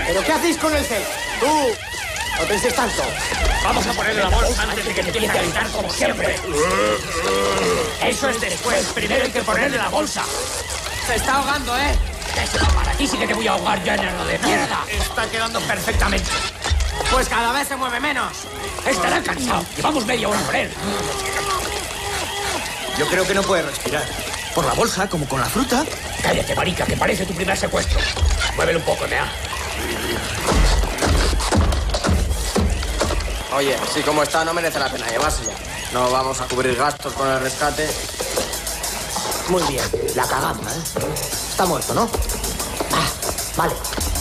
¿Pero qué hacéis con el cel? ¡Tú! ¡No penséis tanto! Vamos a ponerle la bolsa antes de que te empiece a gritar como siempre. Eso es después. Primero hay que ponerle la bolsa. Se está ahogando, ¿eh? Para ti sí que te voy a ahogar, llanero de mierda. Está quedando perfectamente. Pues cada vez se mueve menos. Estará cansado. Llevamos media hora con él. Yo creo que no puede respirar. Por la bolsa, como con la fruta. Cállate, marica, que parece tu primer secuestro. Muévele un poco, Nea. Oye, así como está, no merece la pena llevárselo. No vamos a cubrir gastos con el rescate. Muy bien, la cagamos, ¿eh? Está muerto, ¿no? Ah, vale.